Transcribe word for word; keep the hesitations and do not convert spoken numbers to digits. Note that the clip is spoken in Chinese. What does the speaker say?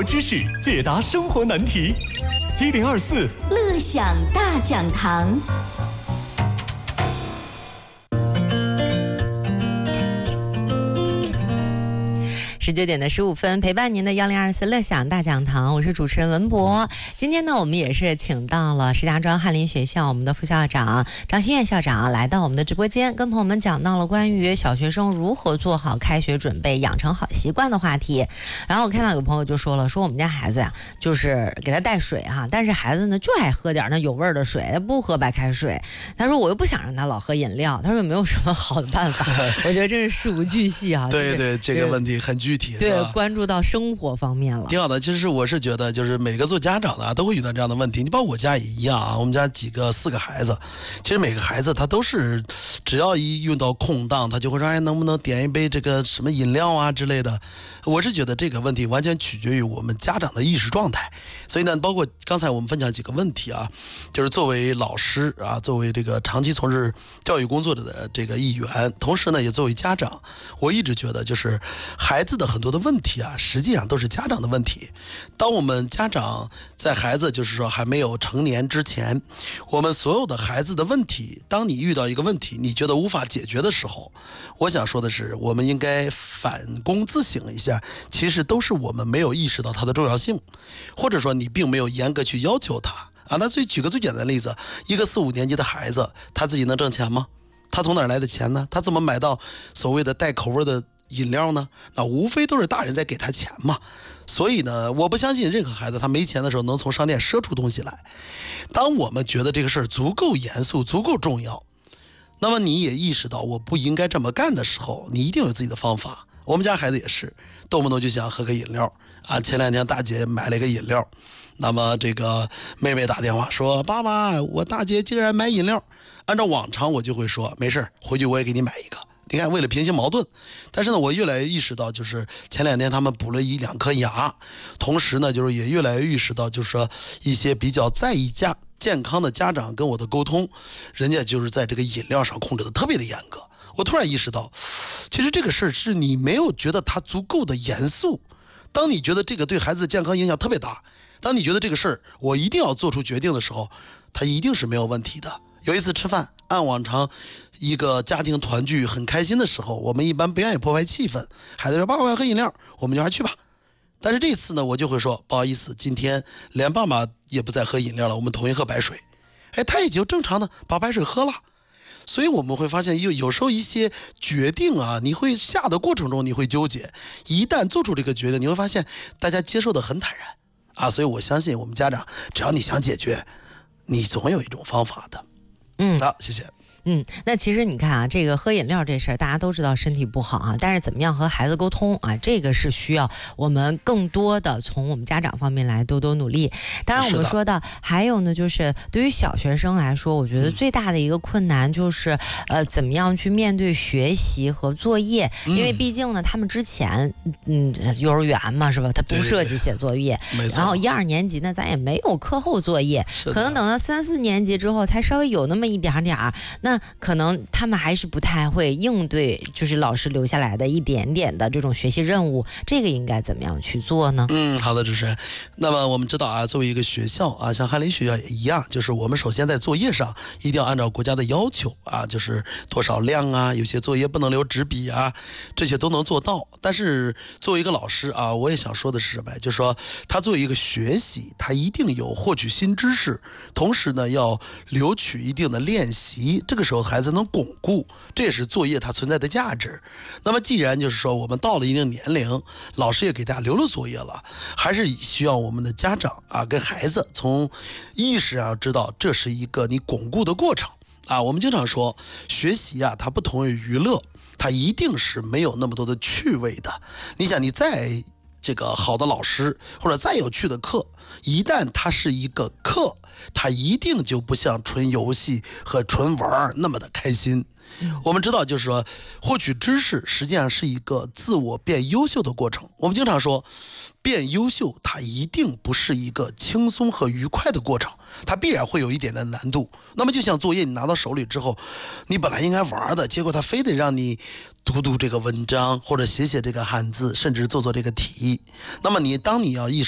活知识，解答生活难题。一零二四乐享大讲堂。 十九点的十五分，陪伴您的幺零二四乐享大讲堂，我是主持人文博。今天呢，我们也是请到了石家庄翰林学校我们的副校长张新月校长来到我们的直播间，跟朋友们讲到了关于小学生如何做好开学准备、养成好习惯的话题。然后我看到有朋友就说了，说我们家孩子呀，就是给他带水哈、啊，但是孩子呢就爱喝点那有味的水，不喝白开水。他说我又不想让他老喝饮料，他说有没有什么好的办法？我觉得真是事无巨细啊。 对对，这个问题很具体。 对，关注到生活方面了， 挺好的。其实我是觉得，就是每个做家长的、啊、都会遇到这样的问题。你包括我家也一样啊，我们家几个四个孩子，其实每个孩子他都是，只要一用到空档，他就会说，哎，能不能点一杯这个什么饮料啊之类的。我是觉得这个问题完全取决于我们家长的意识状态。所以呢，包括刚才我们分享几个问题啊，就是作为老师啊，作为这个长期从事教育工作者的这个一员，同时呢也作为家长，我一直觉得就是孩子的很多的问题啊，实际上都是家长的问题。当我们家长在孩子就是说还没有成年之前，我们所有的孩子的问题，当你遇到一个问题你觉得无法解决的时候，我想说的是，我们应该反躬自省一下，其实都是我们没有意识到它的重要性，或者说你并没有严格去要求它啊。那最举个最简单的例子，一个四五年级的孩子，他自己能挣钱吗？他从哪儿来的钱呢？他怎么买到所谓的带口味的饮料呢？那无非都是大人在给他钱嘛。所以呢，我不相信任何孩子他没钱的时候能从商店赊出东西来。当我们觉得这个事儿足够严肃、足够重要，那么你也意识到我不应该这么干的时候，你一定有自己的方法。我们家孩子也是，动不动就想喝个饮料啊。前两天大姐买了一个饮料，那么这个妹妹打电话说，爸爸，我大姐竟然买饮料。按照往常我就会说，没事，回去我也给你买一个。你看，为了平行矛盾，但是呢，我越来越意识到，就是前两天他们补了一两颗牙，同时呢，就是也越来越意识到，就是说一些比较在意家健康的家长跟我的沟通，人家就是在这个饮料上控制的特别的严格。我突然意识到，其实这个事儿是你没有觉得它足够的严肃。当你觉得这个对孩子的健康影响特别大，当你觉得这个事儿我一定要做出决定的时候，它一定是没有问题的。有一次吃饭，按往常一个家庭团聚很开心的时候，我们一般不愿意破坏气氛，孩子说爸爸我要喝饮料，我们就还去吧。但是这次呢，我就会说不好意思，今天连爸爸也不再喝饮料了，我们统一喝白水。哎，他也就正常的把白水喝了。所以我们会发现有有时候一些决定啊，你会下的过程中你会纠结，一旦做出这个决定，你会发现大家接受的很坦然啊。所以我相信我们家长，只要你想解决，你总有一种方法的。 嗯， 好，谢谢。 嗯，那其实你看啊，这个喝饮料这事儿，大家都知道身体不好啊，但是怎么样和孩子沟通啊，这个是需要我们更多的从我们家长方面来多多努力。当然我们说到还有呢，就是对于小学生来说，我觉得最大的一个困难就是、嗯、呃，怎么样去面对学习和作业，因为毕竟呢，他们之前嗯幼儿园嘛是吧，他不涉及写作业，然后一二年级呢，咱也没有课后作业，可能等到三四年级之后才稍微有那么一点点儿。那可能他们还是不太会应对，就是老师留下来的一点点的这种学习任务，这个应该怎么样去做呢？ 嗯，好的，主持人。那么我们知道啊，作为一个学校啊，像翰林学校也一样，就是我们首先在作业上一定要按照国家的要求啊，就是多少量啊，有些作业不能留纸笔啊，这些都能做到。但是作为一个老师啊，我也想说的是什么？就是说他作为一个学习，他一定有获取新知识，同时呢要留取一定的练习，这个时候孩子能巩固，这也是作业它存在的价值。那么既然就是说我们到了一定年龄，老师也给大家留了作业了，还是需要我们的家长啊跟孩子从意识上知道这是一个你巩固的过程啊。我们经常说学习啊，它不同于娱乐，它一定是没有那么多的趣味的。你想，你再这个好的老师或者再有趣的课，一旦它是一个课，它一定就不像纯游戏和纯玩那么的开心。我们知道，就是说获取知识实际上是一个自我变优秀的过程。我们经常说变优秀它一定不是一个轻松和愉快的过程，它必然会有一点的难度。那么就像作业你拿到手里之后，你本来应该玩的，结果它非得让你读读这个文章，或者写写这个汉字，甚至做做这个题。那么你当你要意识